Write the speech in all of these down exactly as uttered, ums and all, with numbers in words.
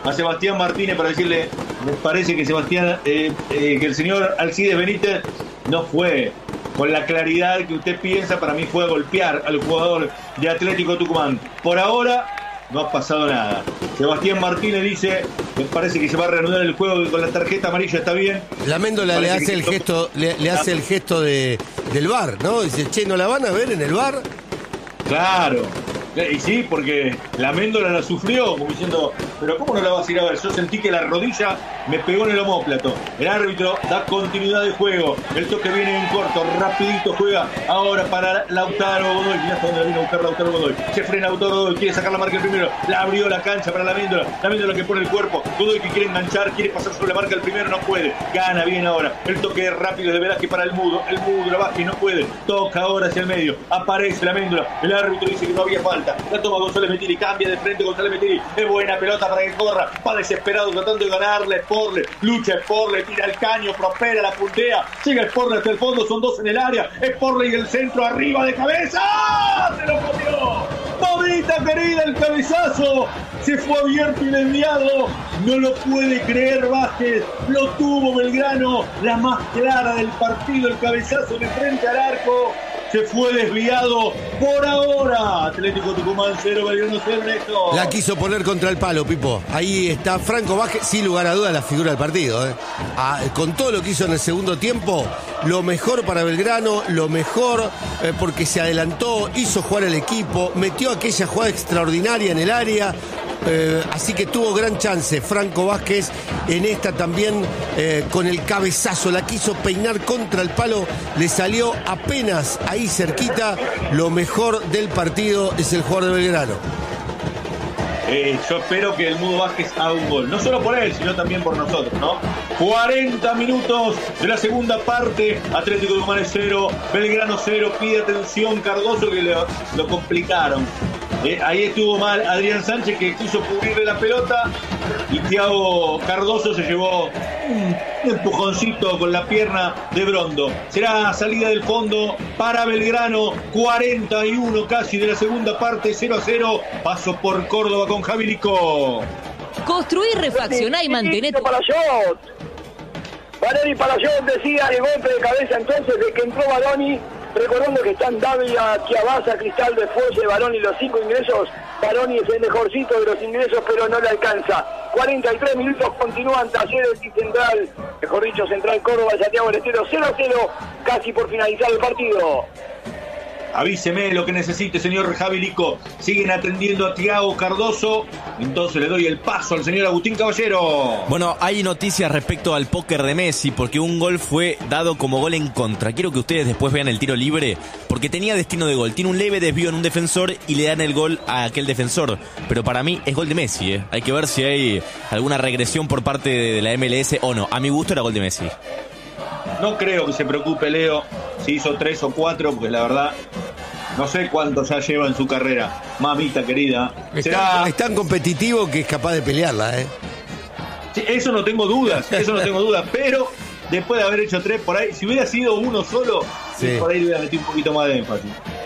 a Sebastián Martínez para decirle, me parece que Sebastián, eh, eh, que el señor Alcides Benítez no fue con la claridad que usted piensa, para mí fue a golpear al jugador de Atlético Tucumán. Por ahora no ha pasado nada. Sebastián Martínez dice, me parece que se va a reanudar el juego, que con la tarjeta amarilla está bien. La Méndola le hace el gesto, le, le hace el gesto de, del V A R, ¿no? Dice, che, ¿no la van a ver en el V A R? Claro. Y sí, porque la Méndola la sufrió, como diciendo, pero ¿cómo no la vas a ir a ver? Yo sentí que la rodilla me pegó en el omóplato. El árbitro da continuidad de juego. El toque viene en corto, rapidito juega. Ahora para Lautaro Godoy. Mirá hasta dónde vino a buscar Lautaro Godoy. Se frena Lautaro Godoy, quiere sacar la marca el primero. La abrió la cancha para la Méndola. La Méndola que pone el cuerpo. Godoy que quiere enganchar, quiere pasar sobre la marca el primero, no puede. Gana bien ahora. El toque es rápido de Velázquez para el Mudo. El Mudo la baja y no puede. Toca ahora hacia el medio. Aparece la Méndola. El árbitro dice que no había falta. La toma González Metiri, cambia de frente González Metiri, es buena pelota para que corra, va desesperado tratando de ganarle, Sporle, lucha Sporle, tira el caño, prospera, la puntea, sigue Sporle hasta el fondo, son dos en el área, Sporle y el centro arriba de cabeza, se lo comió, mamita querida, el cabezazo, se fue abierto y desviado, no lo puede creer Vázquez, lo tuvo Belgrano, la más clara del partido, el cabezazo de frente al arco, se fue desviado por ahora. Atlético Tucumán cero, Belgrano cero, Néstor. La quiso poner contra el palo, Pipo. Ahí está Franco Vázquez, sin lugar a dudas la figura del partido. ¿eh? Ah, con todo lo que hizo en el segundo tiempo, lo mejor para Belgrano, lo mejor eh, porque se adelantó, hizo jugar al equipo, metió aquella jugada extraordinaria en el área. Eh, así que tuvo gran chance Franco Vázquez en esta también eh, con el cabezazo, la quiso peinar contra el palo, le salió apenas ahí cerquita. Lo mejor del partido es el jugador de Belgrano. Eh, yo espero que el Mudo Vázquez haga un gol, no solo por él, sino también por nosotros, ¿no? cuarenta minutos de la segunda parte, Atlético Tucumán cero, Belgrano cero, pide atención Cardoso que lo, lo complicaron. Eh, ahí estuvo mal Adrián Sánchez, que quiso cubrirle la pelota, y Thiago Cardoso se llevó un empujoncito con la pierna de Brondo. Será salida del fondo para Belgrano, cuarenta y uno casi de la segunda parte, cero a cero. Paso por Córdoba con Javi Lico. Construir, refaccionar y mantener. Para Shot. Baroni para Shot, decía el golpe de cabeza entonces de que entró Baroni. Recordando que están Dávila, Chiabaza, Cristal de Folle, Baroni los cinco ingresos. Baroni es el mejorcito de los ingresos, pero no le alcanza. cuarenta y tres minutos, continúan Talleres y Central, mejor dicho, Central Córdoba, Santiago del Estero, cero a cero, casi por finalizar el partido. Avíseme lo que necesite, señor Javi Lico. Siguen atendiendo a Thiago Cardoso. Entonces le doy el paso al señor Agustín Caballero. Bueno, hay noticias respecto al póker de Messi, porque un gol fue dado como gol en contra. Quiero que ustedes después vean el tiro libre, porque tenía destino de gol. Tiene un leve desvío en un defensor y le dan el gol a aquel defensor. Pero para mí es gol de Messi, ¿eh? Hay que ver si hay alguna regresión por parte de la M L S o no. A mi gusto era gol de Messi. No creo que se preocupe Leo si hizo tres o cuatro, porque la verdad no sé cuánto ya lleva en su carrera. Mamita querida. Es, ¿Será... tan, es tan competitivo que es capaz de pelearla, ¿eh? Sí, eso no tengo dudas, eso no tengo dudas, pero después de haber hecho tres por ahí, si hubiera sido uno solo, sí, por ahí le hubiera metido un poquito más de énfasis.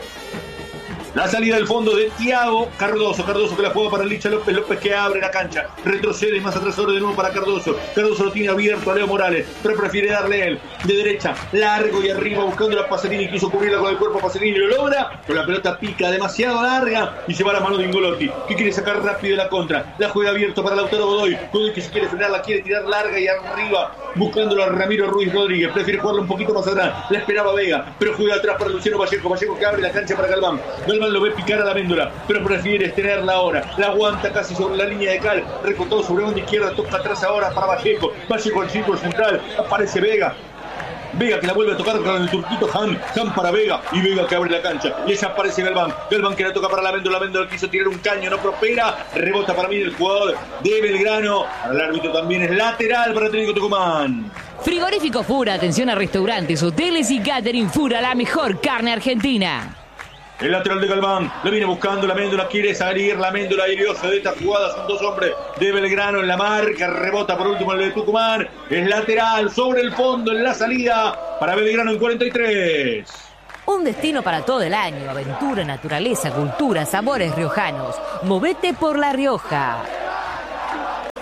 La salida del fondo de Thiago Cardoso. Cardoso que la juega para Licha López. López que abre la cancha. Retrocede más atrás ahora de nuevo para Cardoso. Cardoso lo tiene abierto a Leo Morales, pero prefiere darle él. De derecha, largo y arriba buscando a Pacerini. Quiso cubrirla con el cuerpo. Pacerini lo logra, pero la pelota pica demasiado larga y se va a la mano de Ingolotti, que quiere sacar rápido la contra. La juega abierto para Lautaro Godoy. Godoy que se quiere frenar, la quiere tirar larga y arriba, buscándolo a Ramiro Ruiz Rodríguez. Prefiere jugarlo un poquito más atrás. La esperaba Vega, pero juega atrás para Luciano Vallejo. Vallejo que abre la cancha para Galván. Galván lo ve picar a la Méndola, pero prefiere tenerla ahora. La aguanta casi sobre la línea de cal. Recotado sobre banda izquierda, toca atrás ahora para Vallejo. Vallejo al círculo central. Aparece Vega. Vega que la vuelve a tocar con el turquito Han. Han para Vega. Y Vega que abre la cancha. Y ella aparece Galván. Galván que la toca para la Méndola. La Méndola quiso tirar un caño. No prospera. Rebota para mí el jugador de Belgrano. Al árbitro también es lateral para Atlético Tucumán. Frigorífico Fura. Atención a restaurantes, hoteles y catering Fura. La mejor carne argentina. El lateral de Galván, lo viene buscando, la Méndola quiere salir, la Méndola iriosa de esta jugada, son dos hombres de Belgrano en la marca, rebota por último el de Tucumán, es lateral sobre el fondo en la salida para Belgrano en cuarenta y tres. Un destino para todo el año, aventura, naturaleza, cultura, sabores riojanos. Movete por La Rioja.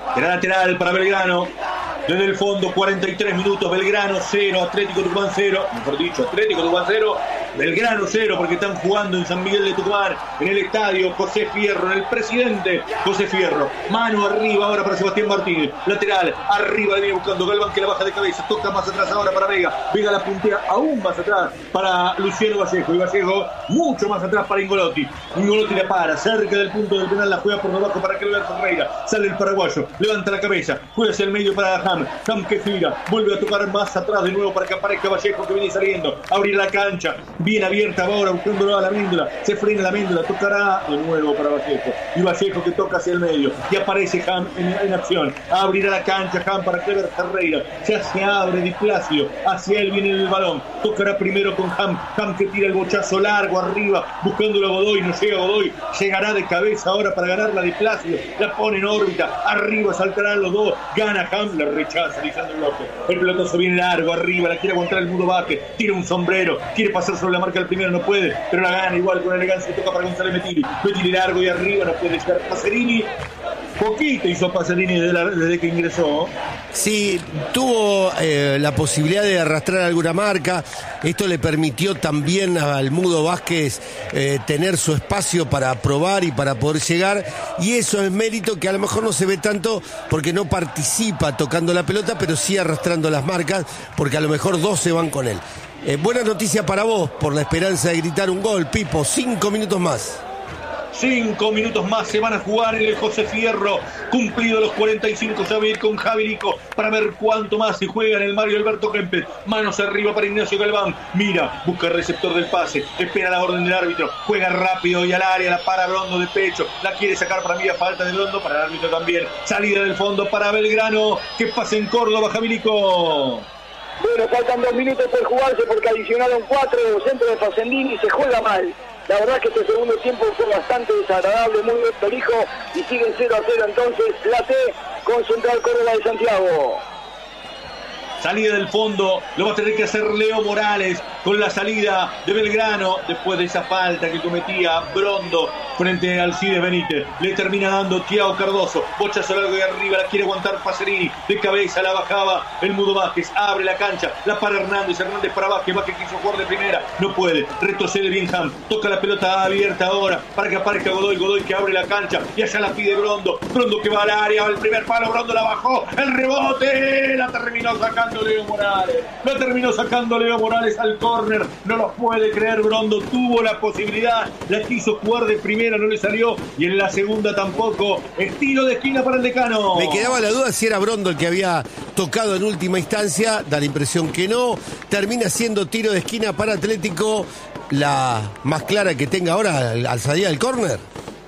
Será lateral para Belgrano. Desde el fondo, cuarenta y tres minutos, Belgrano cero, Atlético Tucumán cero, mejor dicho, Atlético Tucumán cero, Belgrano cero, porque están jugando en San Miguel de Tucumán, en el estadio José Fierro, en el presidente José Fierro. Mano arriba ahora para Sebastián Martínez, lateral, arriba le viene buscando Galván, que la baja de cabeza, toca más atrás ahora para Vega, Vega la puntea aún más atrás para Luciano Vallejo, y Vallejo mucho más atrás para Ingolotti. Ingolotti la para, cerca del punto del penal, la juega por debajo para Cleber Ferreira, sale el paraguayo, levanta la cabeza, juega hacia el medio para Ham, Ham que gira, vuelve a tocar más atrás de nuevo para que aparezca Vallejo, que viene saliendo, abrir la cancha, bien abierta ahora, buscándolo a la Méndula, se frena la Méndula, tocará de nuevo para Vallejo, y Vallejo que toca hacia el medio, y aparece Ham en, en acción, abrirá la cancha Ham para Cleber Ferreira, ya se abre Di Placio, hacia él viene el balón, tocará primero con Ham, Ham que tira el bochazo largo arriba, buscándolo a Godoy, no llega Godoy, llegará de cabeza ahora para ganar la Di Placio, la pone en órbita, arriba saltarán los dos, gana Ham, la rechaza Lisandro López, el pelotazo viene largo arriba, la quiere aguantar el Mudo Vázquez, tira un sombrero, quiere pasar sobre la marca del primero, no puede, pero la gana igual con elegancia, toca para González Metili, Metili largo y arriba, no puede llegar Pacerini, poquito hizo Pacerini desde, la, desde que ingresó. Sí, tuvo eh, la posibilidad de arrastrar alguna marca. Esto le permitió también al Mudo Vázquez eh, tener su espacio para probar y para poder llegar. Y eso es mérito que a lo mejor no se ve tanto porque no participa tocando la pelota, pero sí arrastrando las marcas, porque a lo mejor dos se van con él. Eh, buena noticia para vos por la esperanza de gritar un gol, Pipo. Cinco minutos más. Cinco minutos más se van a jugar en el José Fierro. Cumplido los cuarenta y cinco, ya va a ir con Javi Rico para ver cuánto más se juega en el Mario Alberto Kempes. Manos arriba para Ignacio Galván. Mira, busca el receptor del pase. Espera la orden del árbitro. Juega rápido y al área. La para Brondo de pecho. La quiere sacar para mí a falta de Brondo. Para el árbitro también. Salida del fondo para Belgrano. Que pase en Córdoba, Javi Rico. Bueno, faltan dos minutos por jugarse porque adicionaron cuatro. Centro de Facendini, se juega mal. La verdad es que este segundo tiempo fue bastante desagradable, muy prolijo, y siguen cero a cero entonces la T con Central Córdoba de Santiago. Salida del fondo, lo va a tener que hacer Leo Morales con la salida de Belgrano después de esa falta que cometía Brondo frente al Alcides Benítez. Le termina dando Thiago Cardoso, bochazo largo de arriba, la quiere aguantar Pacerini, de cabeza la bajaba el Mudo Vázquez, abre la cancha, la para Hernández, Hernández para Vázquez, Vázquez quiso jugar de primera, no puede, retrocede bien Ham, toca la pelota abierta ahora para que aparezca Godoy, Godoy que abre la cancha y allá la pide Brondo, Brondo que va al área, al primer palo, Brondo la bajó, el rebote, la terminó sacando Leo Morales, la terminó sacando Leo Morales al córner, no lo puede creer Brondo, tuvo la posibilidad, la quiso jugar de primera, no le salió, y en la segunda tampoco, estilo de esquina para el Decano. Me quedaba la duda si era Brondo el que había tocado en última instancia, da la impresión que no, termina siendo tiro de esquina para Atlético, la más clara que tenga ahora al salida del córner.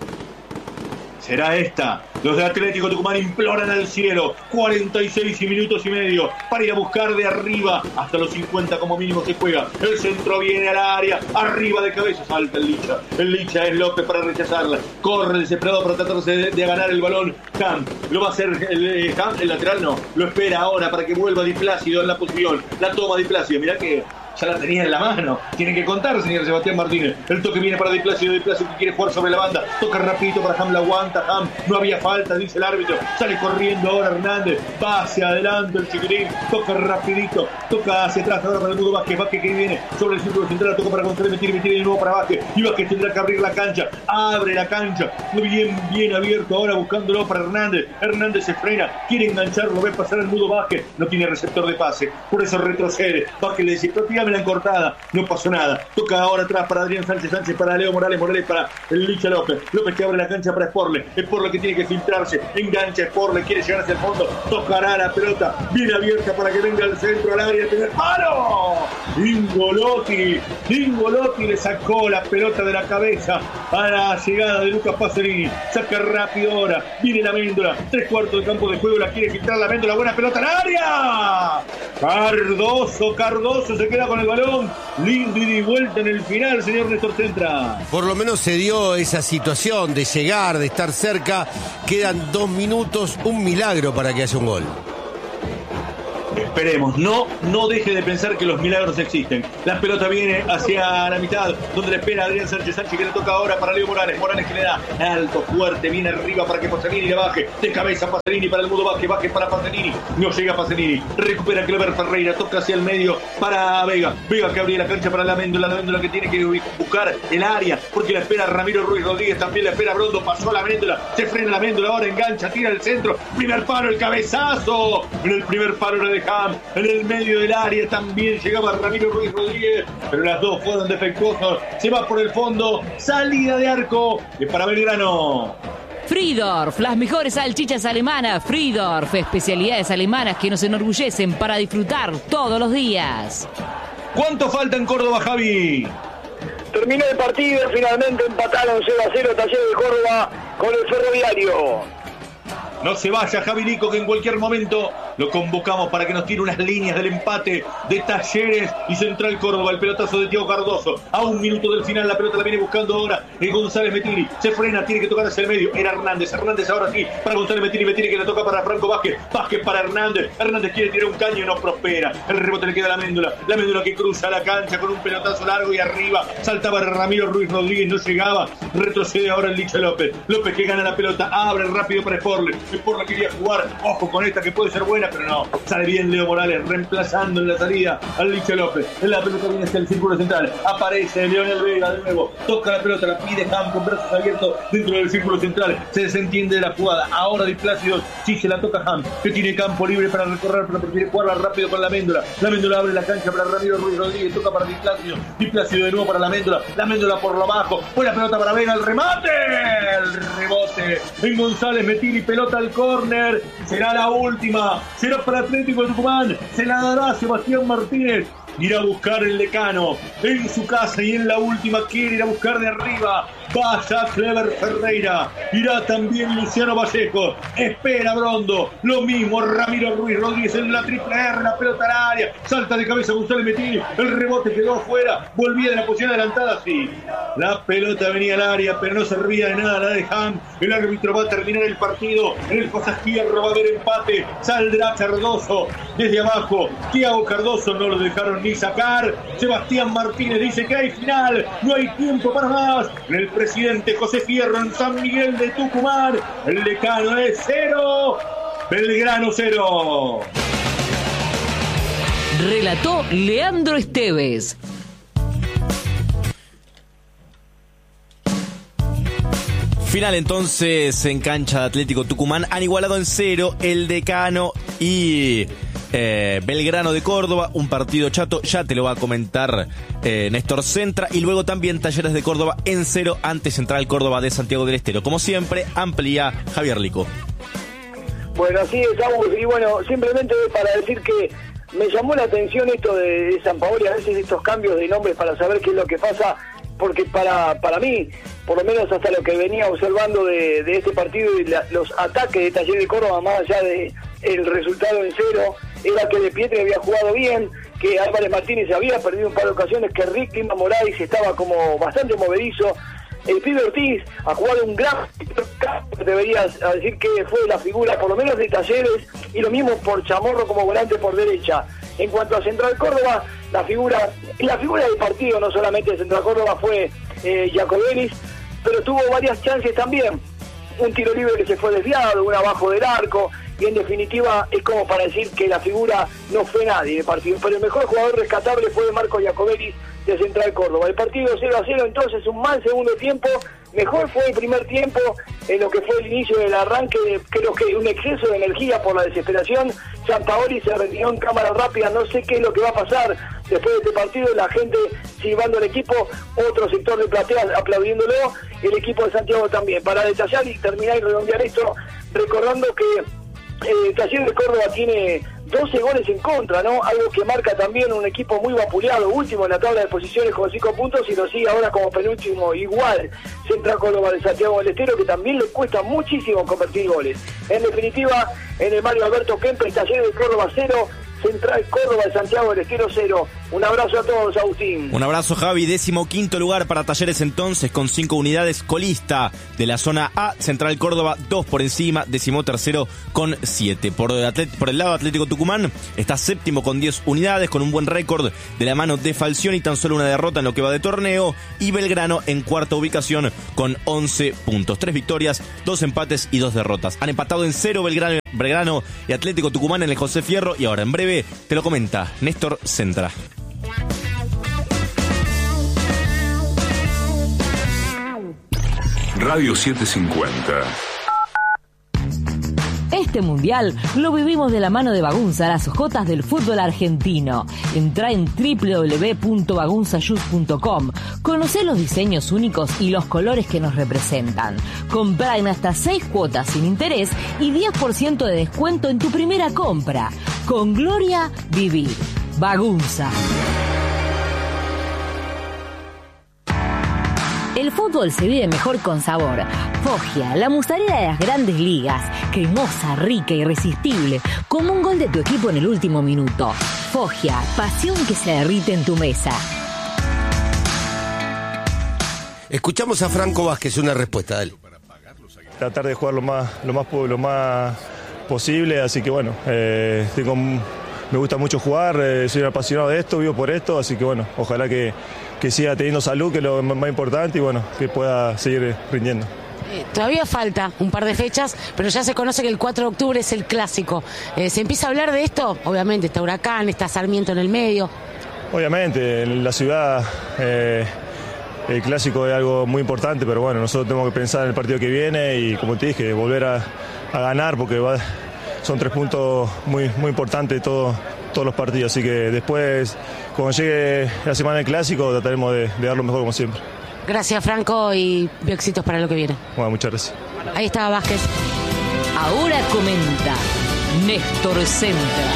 Será esta. Los de Atlético Tucumán imploran al cielo. cuarenta y seis minutos y medio para ir a buscar de arriba. Hasta los cincuenta como mínimo se juega. El centro viene al área. Arriba de cabeza salta el Licha. El Licha es López para rechazarla. Corre desesperado para tratarse de, de ganar el balón. Ham. Lo va a hacer el, el, Ham, el lateral no. Lo espera ahora para que vuelva Di Plácido en la posición. La toma Di Plácido. Mirá que ya la tenía en la mano. Tiene que contar, señor Sebastián Martínez. El toque viene para Di Plácido. Di Plácido que quiere jugar sobre la banda. Toca rapidito para Ham, la aguanta Ham. No había falta, dice el árbitro. Sale corriendo ahora Hernández. Va hacia adelante el chiquirín. Toca rapidito. Toca hacia atrás ahora para el Mudo Vázquez. Vázquez que viene sobre el círculo central. Toca para González Metili. Metili de nuevo para Vázquez. Y Vázquez tendrá que abrir la cancha. Abre la cancha. Bien, bien abierto ahora buscándolo para Hernández. Hernández se frena. Quiere engancharlo. Ve pasar el Mudo Vázquez. No tiene receptor de pase. Por eso retrocede. Vázquez le dice, tírame la cortada. No pasó nada. Toca ahora atrás para Adrián Sánchez. Sánchez para Leo Morales. Morales para el Licha López. López que abre la cancha para Sporle. Sporle que tiene que filtrarse. Engancha Sporle. Quiere llegar hacia el fondo. Tocará la pelota. Bien abierta para que venga al centro al área. Primer palo. Ingolotti. Ingolotti le sacó la pelota de la cabeza a la llegada de Lucas Pacerini. Saca rápido ahora. Viene la Méndola. Tres cuartos de campo de juego. La quiere filtrar la Méndola. Buena pelota al área. Cardoso. Cardoso se queda con el balón. Lindo y de vuelta en el final, señor Néstor Centra. Por lo menos se dio esa situación de llegar, de estar cerca. Quedan dos minutos, un milagro para que haya un gol. Esperemos, no, no deje de pensar que los milagros existen. La pelota viene hacia la mitad, donde le espera Adrián Sánchez Sánchez, que le toca ahora para Leo Morales. Morales que le da alto, fuerte, viene arriba para que Pacerini le baje. De cabeza Pacerini para el Mudo Vázquez, baje para Pacerini. No llega Pacerini, recupera Clever Ferreira, toca hacia el medio para Vega. Vega que abría la cancha para la Méndola, la Méndola que tiene que buscar el área, porque la espera Ramiro Ruiz Rodríguez, también la espera Brondo, pasó la Méndola, se frena la Méndola, ahora engancha, tira el centro, primer palo, el cabezazo. En el primer palo era de Ham, en el medio del área también llegaba Ramiro Ruiz Rodríguez, pero las dos fueron defectuosos. Se va por el fondo, salida de arco y para Belgrano. Friedorf, las mejores salchichas alemanas. Friedorf, especialidades alemanas que nos enorgullecen para disfrutar todos los días. ¿Cuánto falta en Córdoba, Javi? Terminó el partido, finalmente empataron cero a cero Talleres de Córdoba con el Ferroviario. No se vaya Javi Nico, que en cualquier momento lo convocamos para que nos tire unas líneas del empate de Talleres y Central Córdoba. El pelotazo de Tiago Cardoso. A un minuto del final, la pelota la viene buscando ahora el González Mettini. Se frena, tiene que tocar hacia el medio. Era Hernández. Hernández ahora sí para González Mettini. Mettini que le toca para Franco Vázquez. Vázquez para Hernández. Hernández quiere tirar un caño y no prospera. El rebote le queda a la Méndola. La Méndola que cruza la cancha con un pelotazo largo y arriba. Saltaba Ramiro Ruiz Rodríguez, no llegaba. Retrocede ahora el Licha López. López que gana la pelota. Abre rápido para Sporle. Sporle quería jugar. Ojo con esta que puede ser buena, pero no. Sale bien Leo Morales, reemplazando en la salida al Licha López. En la pelota viene hacia el círculo central. Aparece Leonel Vega de nuevo. Toca la pelota, la pide Ham con brazos abiertos dentro del círculo central. Se desentiende de la jugada. Ahora Di Plácido sí se la toca Ham, que tiene campo libre para recorrer, pero prefiere jugarla rápido con la Méndola. La Méndola abre la cancha para Ramiro Ruiz Rodríguez. Toca para Di Plácido. Di Plácido de nuevo para la Méndola. La Méndola por lo bajo. Buena pelota para Vega. El remate. El rebote en González Mettini. Pelota al córner. Será la última. Será para Atlético de Tucumán. Se la dará Sebastián Martínez. Irá a buscar el Decano en su casa y en la última quiere ir a buscar de arriba. Vaya Clever Ferreira. Irá también Luciano Vallejo. Espera Brondo. Lo mismo Ramiro Ruiz Rodríguez en la triple R. La pelota al área. Salta de cabeza González Mettini. El rebote quedó afuera. Volvía de la posición adelantada. Sí. La pelota venía al área, pero no servía de nada la de Ham. El árbitro va a terminar el partido. En el Cosas-Fierro va a haber empate. Saldrá Cardoso desde abajo. Tiago Cardoso no lo dejaron ni sacar. Sebastián Martínez dice que hay final. No hay tiempo para más. El presidente José Fierro en San Miguel de Tucumán. El Decano es cero. Belgrano cero. Relató Leandro Esteves. Final entonces en cancha de Atlético Tucumán. Han igualado en cero el Decano y eh, Belgrano de Córdoba. Un partido chato, ya te lo va a comentar eh, Néstor Centra. Y luego también Talleres de Córdoba en cero ante Central Córdoba de Santiago del Estero. Como siempre, amplía Javier Lico. Bueno, así es, Agus, y bueno, simplemente para decir que me llamó la atención esto de, de Sampaoli, a veces estos cambios de nombres para saber qué es lo que pasa, porque para para mí, por lo menos hasta lo que venía observando de, de este partido y la, los ataques de Talleres de Córdoba, más allá de el resultado en cero, era que De Pietri había jugado bien, que Álvarez Martínez había perdido un par de ocasiones, que Rick Lima Moraes estaba como bastante movedizo. El pibe Ortiz ha jugado un gran deberías decir que fue la figura por lo menos de Talleres, y lo mismo por Chamorro como volante por derecha. En cuanto a Central Córdoba, la figura la figura del partido no solamente de Central Córdoba fue eh, Jacobelis, pero tuvo varias chances también. Un tiro libre que se fue desviado, un abajo del arco, y en definitiva es como para decir que la figura no fue nadie del partido, pero el mejor jugador rescatable fue Marco Jacobelis de Central Córdoba. El partido cero a cero, entonces un mal segundo tiempo. Mejor fue el primer tiempo en lo que fue el inicio del arranque, de, creo que un exceso de energía por la desesperación. Sampaoli se retiró en cámara rápida, no sé qué es lo que va a pasar después de este partido, la gente silbando al equipo, otro sector de platea aplaudiéndolo, el equipo de Santiago también. Para detallar y terminar y redondear esto, recordando que Eh, Talleres de Córdoba tiene doce goles en contra, ¿no? Algo que marca también un equipo muy vapuleado, último en la tabla de posiciones con cinco puntos, y lo sigue ahora como penúltimo igual Central Córdoba de Santiago del Estero, que también le cuesta muchísimo convertir goles. En definitiva, en el Mario Alberto Kempes, Talleres de Córdoba cero, Central Córdoba de Santiago del Estero cero. Un abrazo a todos, Agustín. Un abrazo, Javi. Décimo quinto lugar para Talleres entonces, con cinco unidades. Colista de la zona A, Central Córdoba, dos por encima. Décimo tercero con siete. Por, por el lado Atlético Tucumán está séptimo con diez unidades, con un buen récord de la mano de Falcioni, tan solo una derrota en lo que va de torneo. Y Belgrano en cuarta ubicación con once puntos. Tres victorias, dos empates y dos derrotas. Han empatado en cero Belgrano, Belgrano y Atlético Tucumán en el José Fierro. Y ahora en breve te lo comenta Néstor Centra. Radio setecientos cincuenta. Este mundial lo vivimos de la mano de Bagunza, las hojotas del fútbol argentino. Entrá en doble u doble u doble u punto bagunza shoes punto com. Conocé los diseños únicos y los colores que nos representan. Comprá en hasta seis cuotas sin interés y diez por ciento de descuento en tu primera compra. Con gloria, vivir. Bagunza. El fútbol se vive mejor con sabor. Foggia, la mozzarella de las grandes ligas. Cremosa, rica, irresistible. Como un gol de tu equipo en el último minuto. Foggia, pasión que se derrite en tu mesa. Escuchamos a Franco Vázquez, una respuesta, dale. Tratar de jugar lo más, lo más, lo más posible, así que bueno, eh, tengo, me gusta mucho jugar, eh, soy un apasionado de esto, vivo por esto, así que bueno, ojalá que, que siga teniendo salud, que es lo más importante, y bueno, que pueda seguir rindiendo. Eh, todavía falta un par de fechas, pero ya se conoce que el cuatro de octubre es el clásico. Eh, ¿Se empieza a hablar de esto? Obviamente, está Huracán, está Sarmiento en el medio. Obviamente, en la ciudad eh, el clásico es algo muy importante, pero bueno, nosotros tenemos que pensar en el partido que viene y, como te dije, volver a, a ganar, porque va, son tres puntos muy, muy importantes de todo, todos los partidos. Así que después, cuando llegue la semana del clásico, trataremos de, de dar lo mejor como siempre. Gracias, Franco, y éxitos para lo que viene. Bueno, muchas gracias. Ahí estaba Vázquez. Ahora comenta Néstor Centra.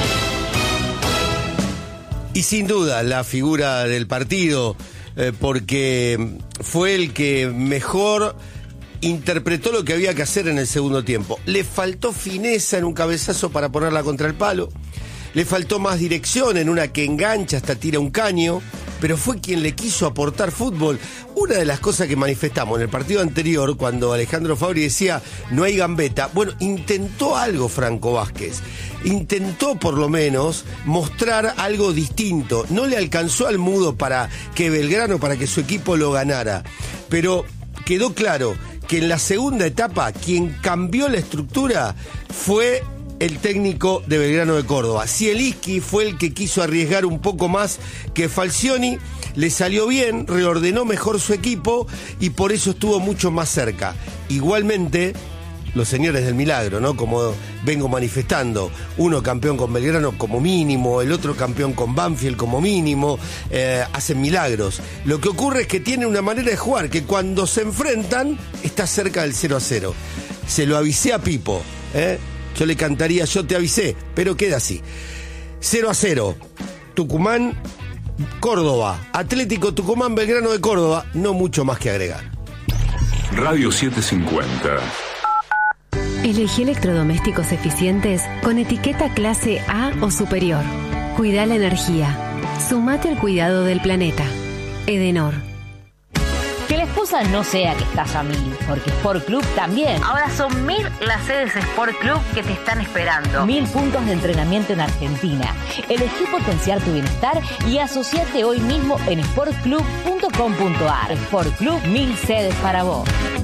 Y sin duda la figura del partido, eh, porque fue el que mejor interpretó lo que había que hacer en el segundo tiempo. Le faltó fineza en un cabezazo para ponerla contra el palo. Le faltó más dirección en una que engancha hasta tira un caño, pero fue quien le quiso aportar fútbol. Una de las cosas que manifestamos en el partido anterior, cuando Alejandro Fabri decía no hay gambeta, bueno, intentó algo Franco Vázquez, intentó por lo menos mostrar algo distinto. No le alcanzó al Mudo para que Belgrano, para que su equipo lo ganara, pero quedó claro que en la segunda etapa quien cambió la estructura fue el técnico de Belgrano de Córdoba. Zielinski fue el que quiso arriesgar un poco más que Falcioni, le salió bien, reordenó mejor su equipo y por eso estuvo mucho más cerca. Igualmente, los señores del milagro, ¿no? Como vengo manifestando, uno campeón con Belgrano como mínimo, el otro campeón con Banfield como mínimo, eh, hacen milagros. Lo que ocurre es que tienen una manera de jugar que cuando se enfrentan está cerca del cero a cero. Se lo avisé a Pipo, ¿eh? Yo le cantaría Yo te avisé, pero queda así. cero a cero. Tucumán, Córdoba. Atlético Tucumán, Belgrano de Córdoba. No mucho más que agregar. Radio setecientos cincuenta. Elegí electrodomésticos eficientes con etiqueta clase A o superior. Cuida la energía. Sumate al cuidado del planeta. Edenor. Que la excusa no sea que estás a mil, porque Sport Club también. Ahora son mil las sedes Sport Club que te están esperando. Mil puntos de entrenamiento en Argentina. Elegí potenciar tu bienestar y asociate hoy mismo en sport club punto com punto a r. Sport Club, mil sedes para vos.